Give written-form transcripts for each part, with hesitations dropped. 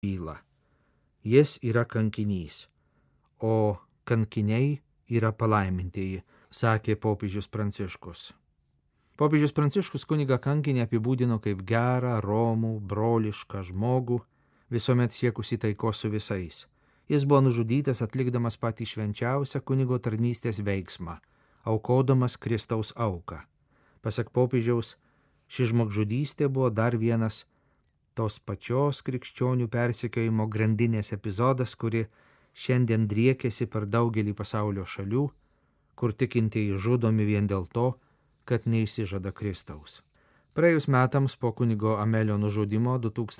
bylą. Jis yra kankinys, o kankiniai yra palaimintieji, sakė popiežius Pranciškus. Popiežius Pranciškus kunigą kankinį apibūdino kaip gerą, romų, brolišką žmogų, visuomet siekusi taikos su visais. Jis buvo nužudytas atlikdamas patį švenčiausią kunigo tarnystės veiksmą, aukodamas Kristaus auką. Pasak popiežiaus, ši žmogžudystė buvo dar vienas tos pačios krikščionių persekiojimo grandinės epizodas, kuri šiandien driekėsi per daugelį pasaulio šalių, kur tikintieji žudomi vien dėl to, kad neišsižada Kristaus. Praėjus metams po kunigo Amelio nužudimo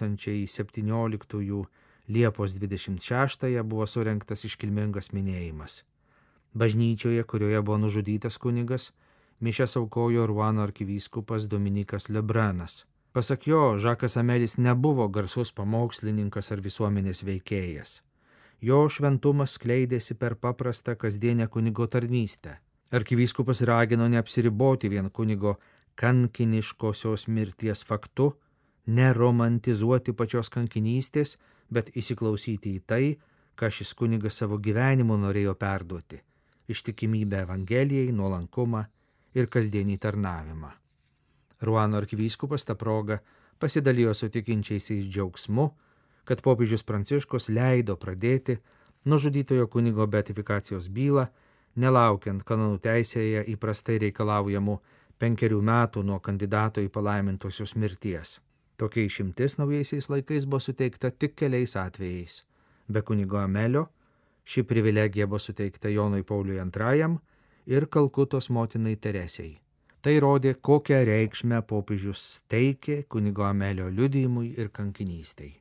2017 Liepos 26 buvo surengtas iškilmingas minėjimas. Bažnyčioje, kurioje buvo nužudytas kunigas, mišias aukojo Ruano arkivyskupas Dominikas Lebranas. Pasak jo, Žakas Amelis nebuvo garsus pamokslininkas ar visuomenės veikėjas. Jo šventumas skleidėsi per paprastą kasdienę kunigo tarnystę. Arkivyskupas ragino neapsiriboti vien kunigo kankiniškosios mirties faktu, neromantizuoti pačios kankinystės, bet įsiklausyti į tai, ką šis kunigas savo gyvenimu norėjo perduoti – ištikimybę Evangelijai, nuolankumą ir kasdienį tarnavimą. Ruano arkivyskupas tą progą pasidalijo su tikinčiaisiais džiaugsmu, kad popiežius Pranciškus leido pradėti nužudytojo kunigo beatifikacijos bylą, nelaukiant kanonų teisėje įprastai reikalaujamų 5 metų nuo kandidato į palaimintosios mirties. Tokia išimtis naujaisiais laikais buvo suteikta tik keliais atvejais. Be kunigo Amelio ši privilegija buvo suteikta Jonui Pauliui II ir Kalkutos motinai Teresei. Tai rodė, kokią reikšmę popiežius teikė kunigo Amelio liudijimui ir kankinystei.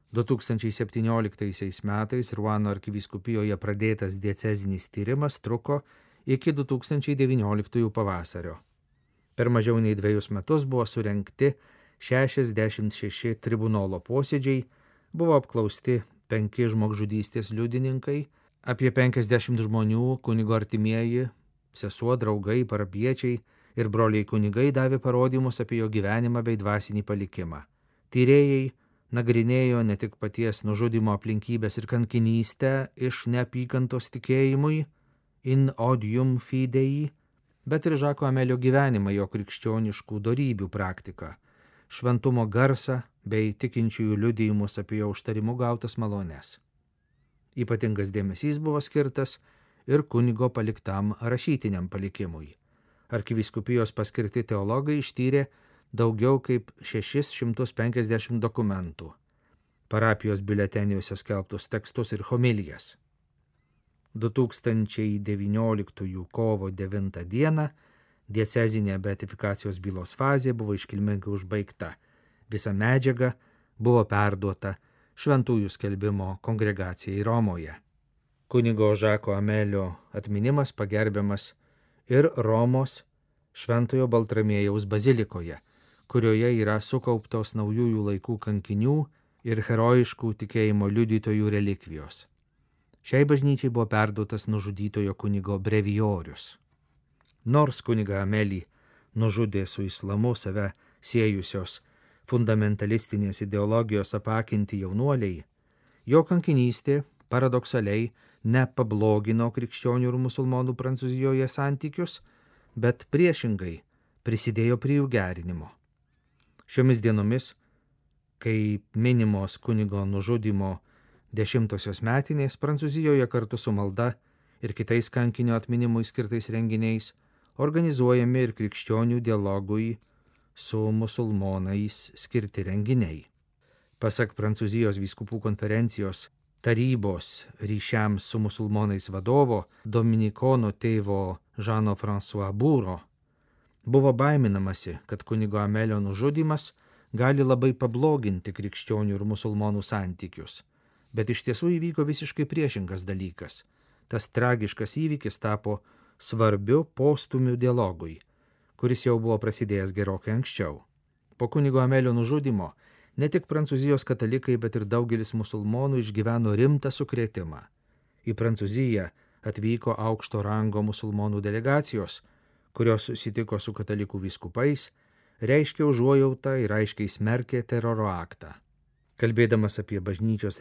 2017 metais Ruano arkivyskupijoje pradėtas diecezinis tyrimas truko iki 2019 pavasario. Per mažiau nei 2 metus buvo surengti 66 tribunolo posėdžiai, buvo apklausti 5 žmogžudystės liudininkai, apie 50 žmonių, kunigo artimieji, sesuo, draugai, parapiečiai ir broliai kunigai davė parodymus apie jo gyvenimą bei dvasinį palikimą. Tyrėjai nagrinėjo ne tik paties nužudimo aplinkybės ir kankinystę iš neapykantos tikėjimui, in odium fidei, bet ir Žako Amelio gyvenimą, jo krikščioniškų dorybių praktiką, šventumo garsą bei tikinčiųjų liudijimus apie jo užtarimu gautas malones. Ypatingas dėmesys buvo skirtas ir kunigo paliktam rašytiniam palikimui. Arkivyskupijos paskirti teologai ištyrė daugiau kaip 650 dokumentų, parapijos biuleteniuose skelbtus tekstus ir homilijas. 2019 kovo 9 dieną diecezinė beatifikacijos bylos fazė buvo iškilmingai užbaigta. Visa medžiaga buvo perduota Šventųjų skelbimo kongregacijai Romoje. Kunigo Žako Amelio atminimas pagerbiamas ir Romos Šventojo Baltramiejaus bazilikoje, kurioje yra sukauptos naujųjų laikų kankinių ir herojiškų tikėjimo liudytojų relikvijos. Šiai bažnyčiai buvo perduotas nužudytojo kunigo brevijorius. Nors kunigą Amelį nužudė su islamu save siejusios fundamentalistinės ideologijos apakinti jaunuoliai, jo kankinystė paradoksaliai nepablogino krikščionių ir musulmonų Prancūzijoje santykius, bet priešingai prisidėjo prie jų gerinimo. Šiomis dienomis, kai minimos kunigo nužudimo 10-osios metinės, Prancūzijoje kartu su malda ir kitais kankinio atminimui skirtais renginiais organizuojami ir krikščionių dialogui su musulmonais skirti renginiai. Pasak Prancūzijos vyskupų konferencijos tarybos ryšiams su musulmonais vadovo dominikono tėvo Žano François Būro, buvo baiminamasi, kad kunigo Amelio nužudymas gali labai pabloginti krikščionių ir musulmonų santykius. Bet iš tiesų įvyko visiškai priešingas dalykas. Tas tragiškas įvykis tapo svarbiu postumiu dialogui, kuris jau buvo prasidėjęs gerokai anksčiau. Po kunigo Amelio nužudymo ne tik Prancūzijos katalikai, bet ir daugelis musulmonų išgyveno rimtą sukrėtimą. Į Prancūziją atvyko aukšto rango musulmonų delegacijos, kurios susitiko su katalikų vyskupais, reiškė užuojautą ir aiškiai smerkė teroro aktą. Kalbėdamas apie bažnyčios